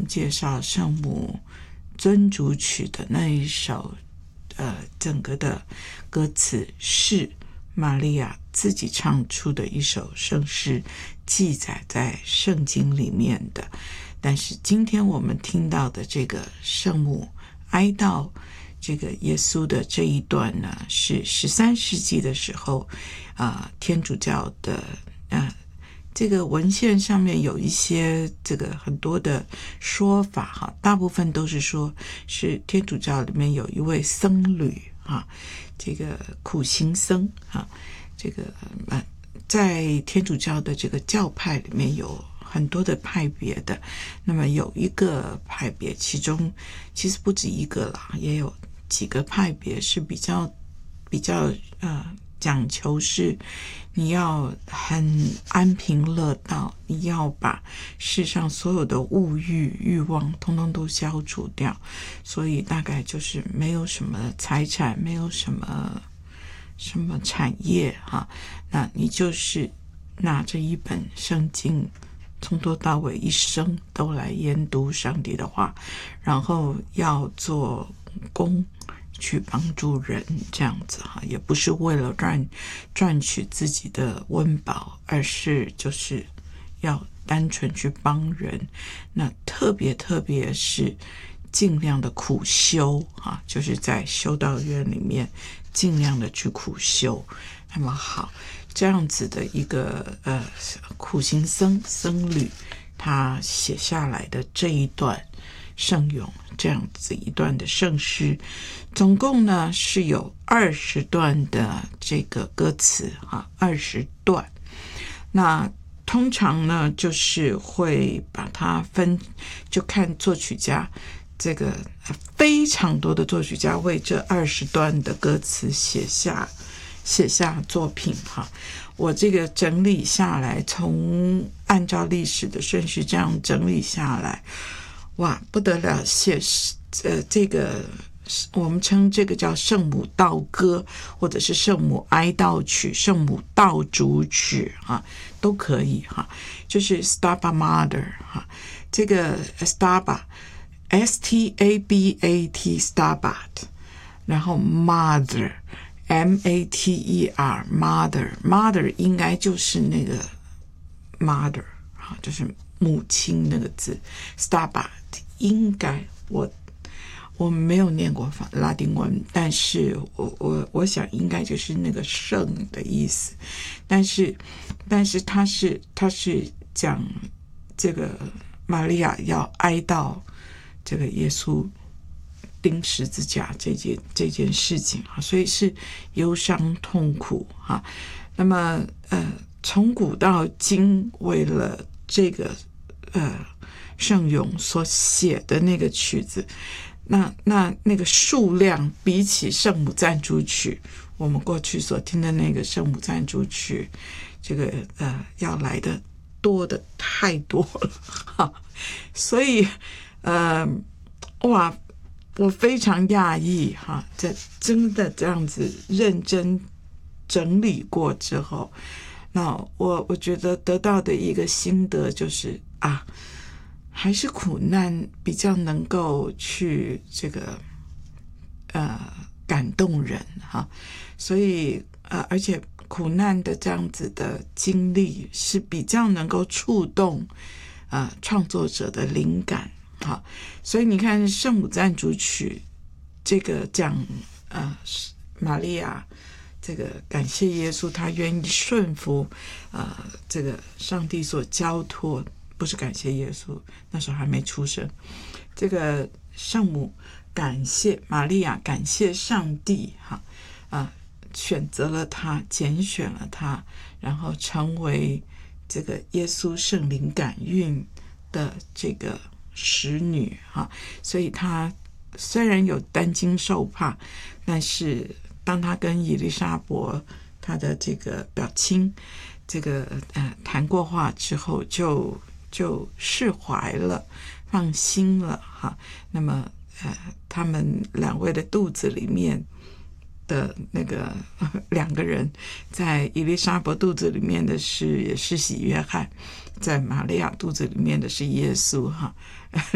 介绍圣母尊主曲的那一首整个的歌词是玛利亚自己唱出的一首圣诗，记载在圣经里面的。但是今天我们听到的这个圣母哀悼这个耶稣的这一段呢，是13世纪的时候天主教的这个文献上面有一些这个很多的说法哈，大部分都是说是天主教里面有一位僧侣这个苦行僧这个在天主教的这个教派里面有很多的派别的，那么有一个派别，其中其实不止一个啦，也有几个派别是比较讲求是你要很安贫乐道，你要把世上所有的物欲欲望通通都消除掉，所以大概就是没有什么财产，没有什么产业那你就是拿着一本圣经，从头到尾一生都来研读上帝的话，然后要做工去帮助人，这样子也不是为了赚取自己的温饱，而是就是要单纯去帮人。那特别是尽量的苦修就是在修道院里面尽量的去苦修。那么好，这样子的一个苦行僧侣，他写下来的这一段圣咏，这样子一段的圣诗，总共呢是有20段的这个歌词20段。那通常呢就是会把它分，就看作曲家，这个非常多的作曲家为这20段的歌词写下作品我这个整理下来，从按照历史的顺序这样整理下来，哇，不得了！这个我们称这个叫圣母悼歌，或者是圣母哀悼曲、圣母悼主曲都可以就是 Stabat Mater 这个 Stabat S-T-A-B-A-T Stabat， 然后 Mother M-A-T-E-R Mother 应该就是那个 Mother就是母亲那个字。 Stabat 应该我没有念过拉丁文，但是我想应该就是那个圣的意思。但是他是讲这个玛利亚要哀悼这个耶稣钉十字架这件事情所以是忧伤痛苦那么从古到今，为了这个圣咏所写的那个曲子，那个数量比起圣母赞主曲，我们过去所听的那个圣母赞主曲，这个要来的多的太多了所以哇，我非常讶异这真的这样子认真整理过之后，那我觉得得到的一个心得就是还是苦难比较能够去这个感动人所以而且苦难的这样子的经历是比较能够触动创作者的灵感所以你看圣母赞主曲这个讲玛利亚这个感谢耶稣，他愿意顺服这个上帝所交托，不是感谢耶稣，那时候还没出生。这个圣母感谢玛利亚，感谢上帝选择了他，拣选了他，然后成为这个耶稣圣灵感孕的这个使女所以他虽然有担惊受怕，但是当他跟以利沙伯他的这个表亲这个谈过话之后，就释怀了，放心了那么他们两位的肚子里面的那个两个人，在以利沙伯肚子里面的也是洗约翰，在玛利亚肚子里面的是耶稣